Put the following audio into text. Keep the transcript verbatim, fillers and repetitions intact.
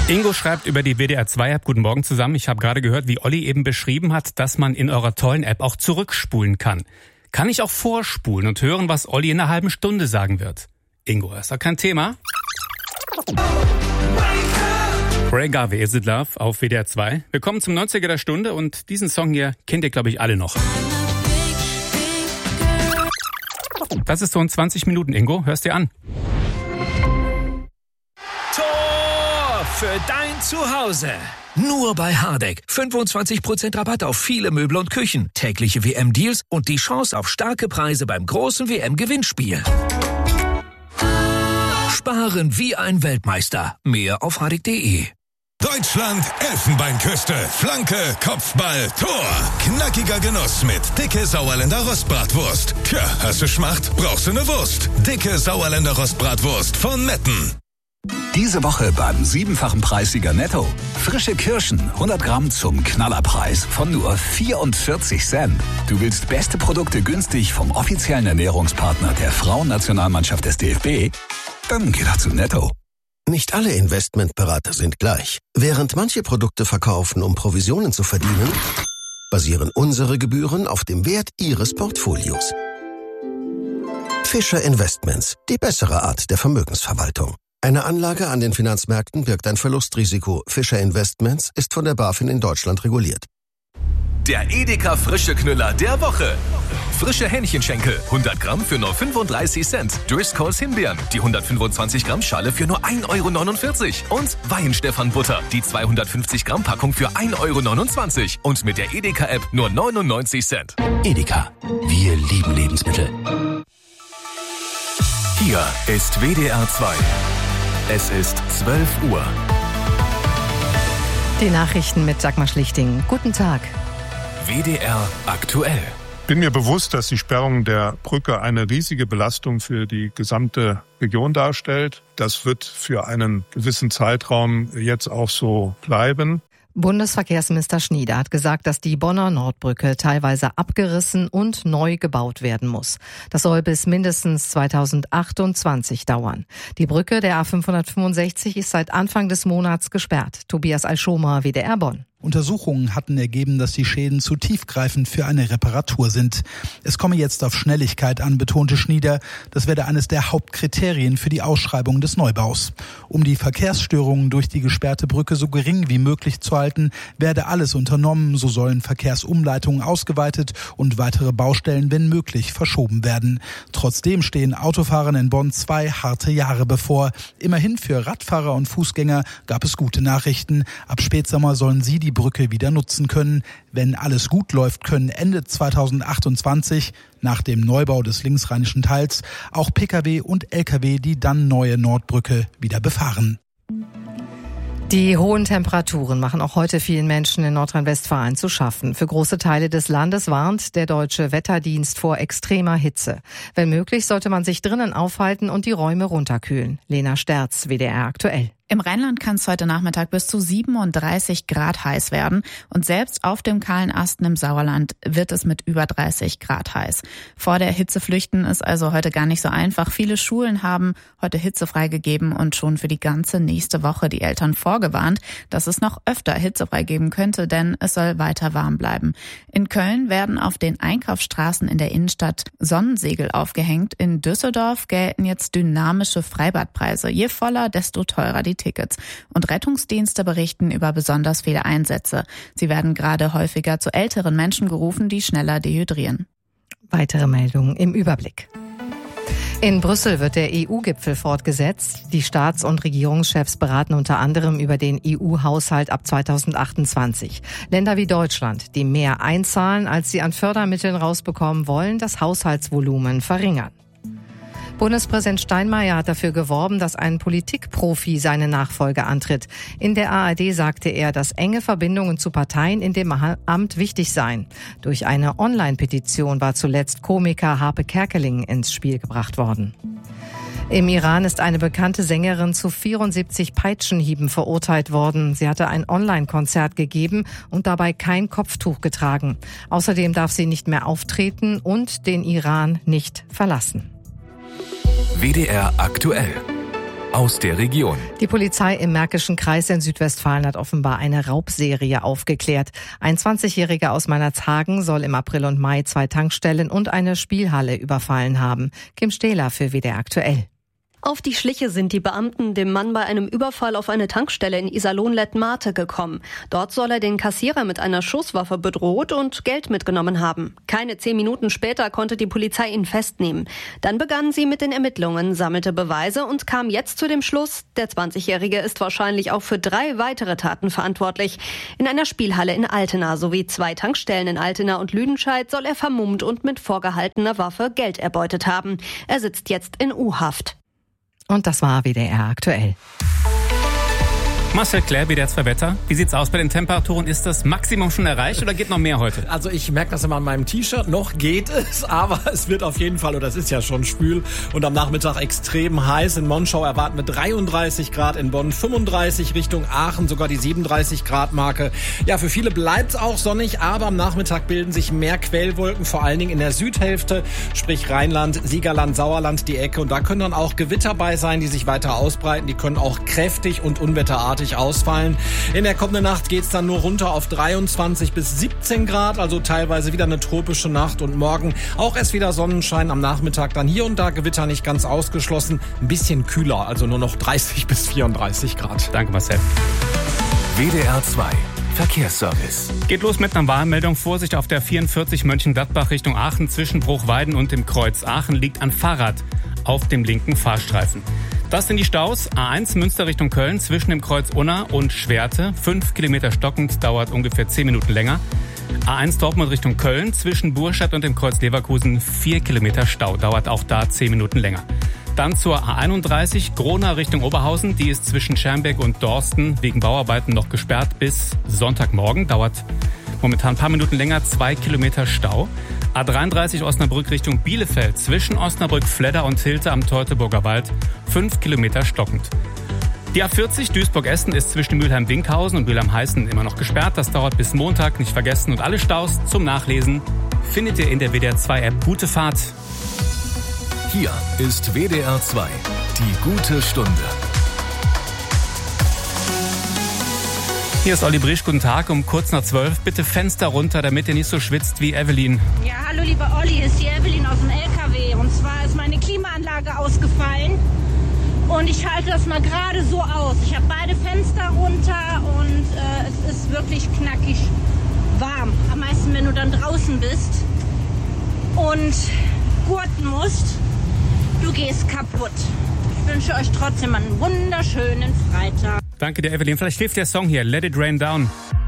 Ingo schreibt über die W D R zwei App. Guten Morgen zusammen. Ich habe gerade gehört, wie Olli eben beschrieben hat, dass man in eurer tollen App auch zurückspulen kann. Kann ich auch vorspulen und hören, was Olli in einer halben Stunde sagen wird? Ingo, ist doch kein Thema. Ray Garvey, Is It Love auf W D R zwei. Wir kommen zum neunziger der Stunde und diesen Song hier kennt ihr, glaube ich, alle noch. Das ist so in zwanzig Minuten, Ingo. Hörst dir an. Tor für dein Zuhause. Nur bei Hardegg. fünfundzwanzig Prozent Rabatt auf viele Möbel und Küchen. Tägliche W M-Deals und die Chance auf starke Preise beim großen W M-Gewinnspiel. Sparen wie ein Weltmeister. Mehr auf hardegg punkt de. Deutschland, Elfenbeinküste, Flanke, Kopfball, Tor. Knackiger Genuss mit dicke Sauerländer Rostbratwurst. Tja, hast du Schmacht? Brauchst du eine Wurst? Dicke Sauerländer Rostbratwurst von Metten. Diese Woche beim siebenfachen Preissieger Netto. Frische Kirschen, hundert Gramm zum Knallerpreis von nur vierundvierzig Cent. Du willst beste Produkte günstig vom offiziellen Ernährungspartner der Frauennationalmannschaft des D F B? Dann geh doch zu Netto. Nicht alle Investmentberater sind gleich. Während manche Produkte verkaufen, um Provisionen zu verdienen, basieren unsere Gebühren auf dem Wert Ihres Portfolios. Fischer Investments, die bessere Art der Vermögensverwaltung. Eine Anlage an den Finanzmärkten birgt ein Verlustrisiko. Fischer Investments ist von der BaFin in Deutschland reguliert. Der Edeka Frische Knüller der Woche. Frische Hähnchenschenkel, hundert Gramm für nur fünfunddreißig Cent. Driscolls Himbeeren, die hundertfünfundzwanzig Gramm Schale für nur ein Euro neunundvierzig. Und Weihenstephan-Butter, die zweihundertfünfzig Gramm Packung für ein Euro neunundzwanzig. Und mit der Edeka-App nur neunundneunzig Cent. Edeka, wir lieben Lebensmittel. Hier ist W D R zwei. Es ist zwölf Uhr. Die Nachrichten mit Dagmar Schlichting. Guten Tag. W D R aktuell. Ich bin mir bewusst, dass die Sperrung der Brücke eine riesige Belastung für die gesamte Region darstellt. Das wird für einen gewissen Zeitraum jetzt auch so bleiben. Bundesverkehrsminister Schnieder hat gesagt, dass die Bonner Nordbrücke teilweise abgerissen und neu gebaut werden muss. Das soll bis mindestens zweitausendachtundzwanzig dauern. Die Brücke der A fünfhundertfünfundsechzig ist seit Anfang des Monats gesperrt. Tobias Alschomer, W D R Bonn. Untersuchungen hatten ergeben, dass die Schäden zu tiefgreifend für eine Reparatur sind. Es komme jetzt auf Schnelligkeit an, betonte Schnieder. Das werde eines der Hauptkriterien für die Ausschreibung des Neubaus. Um die Verkehrsstörungen durch die gesperrte Brücke so gering wie möglich zu halten, werde alles unternommen. So sollen Verkehrsumleitungen ausgeweitet und weitere Baustellen, wenn möglich, verschoben werden. Trotzdem stehen Autofahrern in Bonn zwei harte Jahre bevor. Immerhin für Radfahrer und Fußgänger gab es gute Nachrichten. Ab Spätsommer sollen sie die die Brücke wieder nutzen können. Wenn alles gut läuft, können Ende zweitausendachtundzwanzig, nach dem Neubau des linksrheinischen Teils, auch Pkw und Lkw die dann neue Nordbrücke wieder befahren. Die hohen Temperaturen machen auch heute vielen Menschen in Nordrhein-Westfalen zu schaffen. Für große Teile des Landes warnt der Deutsche Wetterdienst vor extremer Hitze. Wenn möglich, sollte man sich drinnen aufhalten und die Räume runterkühlen. Lena Sterz, W D R aktuell. Im Rheinland kann es heute Nachmittag bis zu siebenunddreißig Grad heiß werden. Und selbst auf dem kahlen Asten im Sauerland wird es mit über dreißig Grad heiß. Vor der Hitze flüchten ist also heute gar nicht so einfach. Viele Schulen haben heute Hitze freigegeben und schon für die ganze nächste Woche die Eltern vorgewarnt, dass es noch öfter Hitze freigeben könnte, denn es soll weiter warm bleiben. In Köln werden auf den Einkaufsstraßen in der Innenstadt Sonnensegel aufgehängt. In Düsseldorf gelten jetzt dynamische Freibadpreise. Je voller, desto teurer die Tickets. Und Rettungsdienste berichten über besonders viele Einsätze. Sie werden gerade häufiger zu älteren Menschen gerufen, die schneller dehydrieren. Weitere Meldungen im Überblick. In Brüssel wird der E U-Gipfel fortgesetzt. Die Staats- und Regierungschefs beraten unter anderem über den E U-Haushalt ab zweitausendachtundzwanzig. Länder wie Deutschland, die mehr einzahlen, als sie an Fördermitteln rausbekommen wollen, das Haushaltsvolumen verringern. Bundespräsident Steinmeier hat dafür geworben, dass ein Politikprofi seine Nachfolge antritt. In der A R D sagte er, dass enge Verbindungen zu Parteien in dem Amt wichtig seien. Durch eine Online-Petition war zuletzt Komiker Harpe Kerkeling ins Spiel gebracht worden. Im Iran ist eine bekannte Sängerin zu vierundsiebzig Peitschenhieben verurteilt worden. Sie hatte ein Online-Konzert gegeben und dabei kein Kopftuch getragen. Außerdem darf sie nicht mehr auftreten und den Iran nicht verlassen. W D R aktuell. aus der Region. Die Polizei im Märkischen Kreis in Südwestfalen hat offenbar eine Raubserie aufgeklärt. Ein zwanzigjähriger aus Meinerzhagen soll im April und Mai zwei Tankstellen und eine Spielhalle überfallen haben. Kim Stehler für W D R aktuell. Auf die Schliche sind die Beamten dem Mann bei einem Überfall auf eine Tankstelle in Iserlohn-Lettmate gekommen. Dort soll er den Kassierer mit einer Schusswaffe bedroht und Geld mitgenommen haben. Keine zehn Minuten später konnte die Polizei ihn festnehmen. Dann begannen sie mit den Ermittlungen, sammelte Beweise und kam jetzt zu dem Schluss, der zwanzigjährige ist wahrscheinlich auch für drei weitere Taten verantwortlich. In einer Spielhalle in Altena sowie zwei Tankstellen in Altena und Lüdenscheid soll er vermummt und mit vorgehaltener Waffe Geld erbeutet haben. Er sitzt jetzt in U-Haft. Und das war W D R aktuell. Marcel Claire, W D R zwei Wetter. Wie sieht's aus bei den Temperaturen? Ist das Maximum schon erreicht oder geht noch mehr heute? Also ich merke das immer an meinem T-Shirt. Noch geht es, aber es wird auf jeden Fall, oder es ist ja schon schwül und am Nachmittag extrem heiß. In Monschau erwarten wir dreiunddreißig Grad, in Bonn fünfunddreißig, Richtung Aachen sogar die siebenunddreißig Grad Marke. Ja, für viele bleibt's auch sonnig, aber am Nachmittag bilden sich mehr Quellwolken, vor allen Dingen in der Südhälfte, sprich Rheinland, Siegerland, Sauerland, die Ecke. Und da können dann auch Gewitter bei sein, die sich weiter ausbreiten. Die können auch kräftig und unwetterartig ausfallen. In der kommenden Nacht geht's dann nur runter auf dreiundzwanzig bis siebzehn Grad, also teilweise wieder eine tropische Nacht und morgen auch erst wieder Sonnenschein, am Nachmittag dann hier und da Gewitter nicht ganz ausgeschlossen, ein bisschen kühler, also nur noch dreißig bis vierunddreißig Grad. Danke, Marcel. W D R zwei Verkehrsservice. Geht los mit einer Warnmeldung. Vorsicht auf der vierundvierzig Mönchengladbach Richtung Aachen zwischen Bruchweiden und dem Kreuz Aachen liegt ein Fahrrad auf dem linken Fahrstreifen. Das sind die Staus. A eins Münster Richtung Köln zwischen dem Kreuz Unna und Schwerte. Fünf Kilometer stockend, dauert ungefähr zehn Minuten länger. A eins Dortmund Richtung Köln zwischen Burstadt und dem Kreuz Leverkusen. Vier Kilometer Stau, dauert auch da zehn Minuten länger. Dann zur A einunddreißig Grona Richtung Oberhausen. Die ist zwischen Schermbeck und Dorsten wegen Bauarbeiten noch gesperrt bis Sonntagmorgen. Dauert momentan ein paar Minuten länger, zwei Kilometer Stau. A dreiunddreißig Osnabrück Richtung Bielefeld zwischen Osnabrück, Fledder und Hilter am Teutoburger Wald. Fünf Kilometer stockend. Die A vierzig Duisburg-Essen ist zwischen Mülheim-Winkhausen und Mülheim-Heißen immer noch gesperrt. Das dauert bis Montag, nicht vergessen. Und alle Staus zum Nachlesen findet ihr in der W D R zwei App. Gute Fahrt. Hier ist W D R zwei, die gute Stunde. Hier ist Olli Brisch, guten Tag, um kurz nach zwölf. Bitte Fenster runter, damit ihr nicht so schwitzt wie Evelyn. Ja, hallo lieber Olli, hier ist die Evelyn aus dem L K W. Und zwar ist meine Klimaanlage ausgefallen und ich halte das mal gerade so aus. Ich habe beide Fenster runter und äh, es ist wirklich knackig warm. Am meisten, wenn du dann draußen bist und gurten musst, du gehst kaputt. Ich wünsche euch trotzdem einen wunderschönen Freitag. Danke dir, Evelyn. Vielleicht hilft der Song hier, Let It Rain Down.